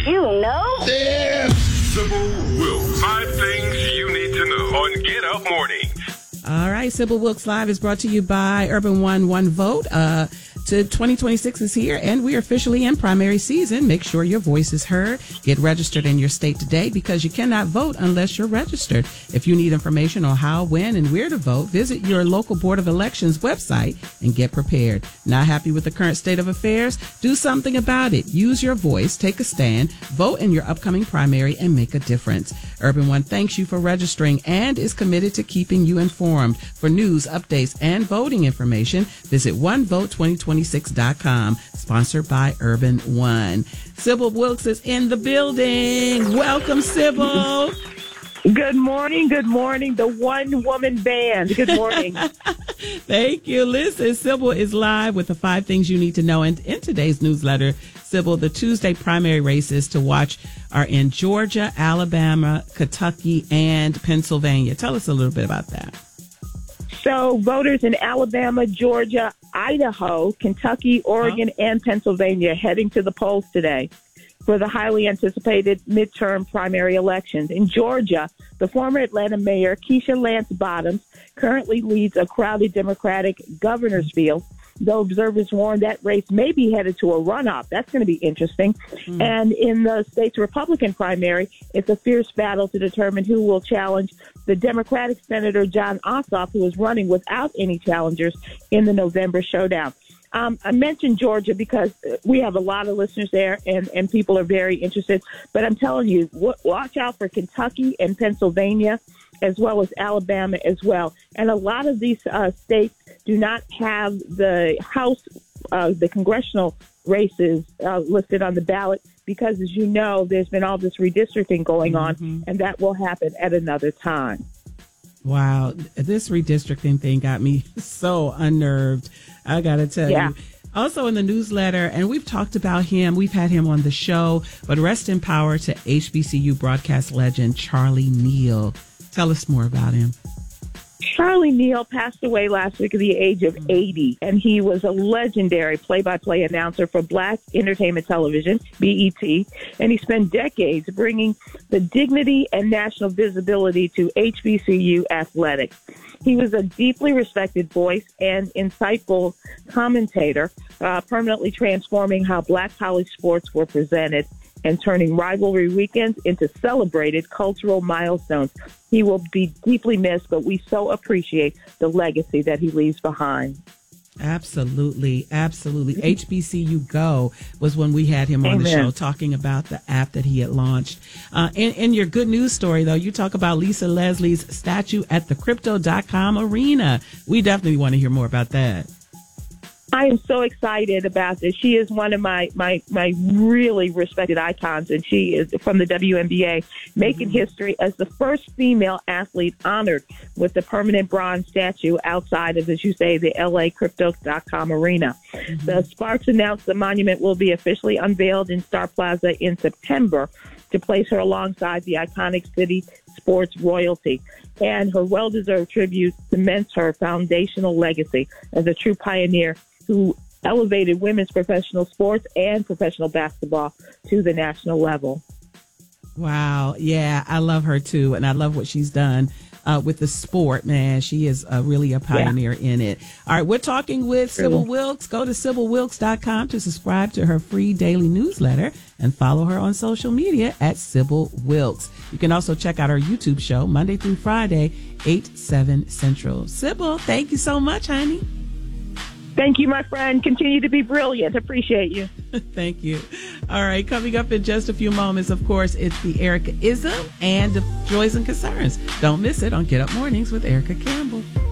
You know? Yeah. Sybil Wilkes. 5 things you need to know on Get Up Mornings. All right, Sybil Wilkes Live is brought to you by Urban One Vote. 2026 is here, and we're officially in primary season. Make sure your voice is heard. Get registered in your state today, because you cannot vote unless you're registered. If you need information on how, when, and where to vote, visit your local Board of Elections website and get prepared. Not happy with the current state of affairs? Do something about it. Use your voice, take a stand, vote in your upcoming primary, and make a difference. Urban One thanks you for registering and is committed to keeping you informed. For news, updates, and voting information, visit onevote2026.com. Sponsored by Urban One. Sybil Wilkes is in the building. Welcome, Sybil. Good morning. Good morning. The one woman band. Good morning. Thank you. Listen, Sybil is live with the 5 things you need to know. And in today's newsletter, Sybil, the Tuesday primary races to watch are in Georgia, Alabama, Kentucky, and Pennsylvania. Tell us a little bit about that. So voters in Alabama, Georgia, Idaho, Kentucky, Oregon, and Pennsylvania heading to the polls today for the highly anticipated midterm primary elections. In Georgia, the former Atlanta mayor, Keisha Lance Bottoms, currently leads a crowded Democratic governor's field, though observers warn that race may be headed to a runoff. That's going to be interesting. And in the state's Republican primary, it's a fierce battle to determine who will challenge the Democratic Senator Jon Ossoff, who is running without any challengers in the November showdown. I mentioned Georgia because we have a lot of listeners there, and people are very interested. But I'm telling you, watch out for Kentucky and Pennsylvania, as well as Alabama as well. And a lot of these states do not have the House, the congressional races listed on the ballot because, as you know, there's been all this redistricting going on, and that will happen at another time. Wow, this redistricting thing got me so unnerved. I got to tell you. Also in the newsletter, and we've talked about him, we've had him on the show, but rest in power to HBCU broadcast legend Charlie Neal. Tell us more about him. Charlie Neal passed away last week at the age of 80, and he was a legendary play-by-play announcer for Black Entertainment Television, BET, and he spent decades bringing the dignity and national visibility to HBCU athletics. He was a deeply respected voice and insightful commentator, permanently transforming how Black college sports were presented and turning rivalry weekends into celebrated cultural milestones. He will be deeply missed, but we so appreciate the legacy that he leaves behind. Absolutely. Absolutely. HBCU Go was when we had him on the show talking about the app that he had launched. In your good news story, though, you talk about Lisa Leslie's statue at the Crypto.com arena. We definitely want to hear more about that. I am so excited about this. She is one of my really respected icons, and she is from the WNBA, making history as the first female athlete honored with the permanent bronze statue outside of, as you say, the LA Crypto.com arena. The Sparks announced the monument will be officially unveiled in Star Plaza in September to place her alongside the iconic city sports royalty. And her well-deserved tribute cements her foundational legacy as a true pioneer who elevated women's professional sports and professional basketball to the national level. Wow. Yeah, I love her too. And I love what she's done with the sport, man. She is really a pioneer in it. All right. We're talking with Sybil Wilkes. Go to SybilWilkes.com to subscribe to her free daily newsletter and follow her on social media at Sybil Wilkes. You can also check out our YouTube show Monday through Friday, 8/7 Central. Sybil, thank you so much, honey. Thank you, my friend. Continue to be brilliant. Appreciate you. Thank you. All right. Coming up in just a few moments, of course, it's the Erica-ism and the Joys and Concerns. Don't miss it on Get Up Mornings with Erica Campbell.